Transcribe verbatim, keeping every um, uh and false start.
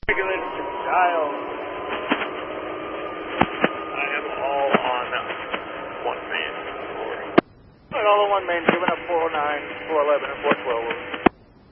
Regulated to dial. I am all on one man. All right, all on one man, giving up four oh nine, four eleven, and four twelve.